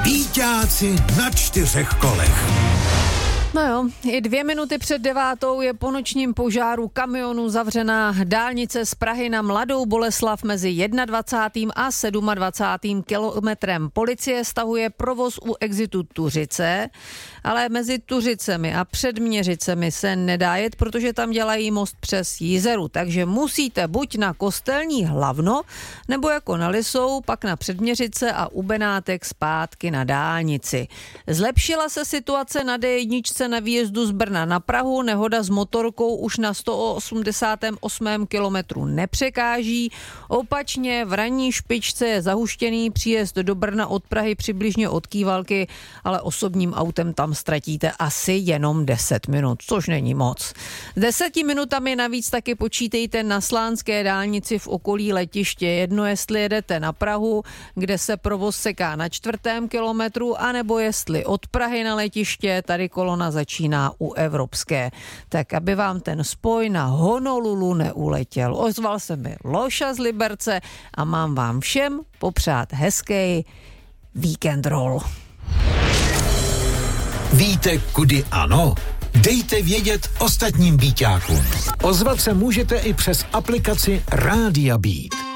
Víťáci na 4 kolech. No jo, i 2 minuty před 9 je po nočním požáru kamionu zavřená dálnice z Prahy na Mladou Boleslav mezi 21. a 27. kilometrem. Policie stahuje provoz u exitu Tuřice, ale mezi Tuřicemi a Předměřicemi se nedá jet, protože tam dělají most přes Jizeru, takže musíte buď na Kostelní Hlavno, nebo jako na Lisou, pak na Předměřice a u Benátek zpátky na dálnici. Zlepšila se situace na D1 na výjezdu z Brna na Prahu, nehoda s motorkou už na 188. kilometru nepřekáží. Opačně v ranní špičce je zahuštěný příjezd do Brna od Prahy přibližně od Kývalky, ale osobním autem tam ztratíte asi jenom 10 minut, což není moc. S 10 minutami navíc taky počítejte na Slánské dálnici v okolí letiště. Jedno, jestli jedete na Prahu, kde se provoz seká na 4. kilometru, anebo jestli od Prahy na letiště, tady kolona začíná u Evropské. Tak aby vám ten spoj na Honolulu neuletěl. Ozval se mi Loša z Liberce a mám vám všem popřát hezký víkend roll. Víte, kudy ano? Dejte vědět ostatním víťákům. Ozvat se můžete i přes aplikaci Rádia Beat.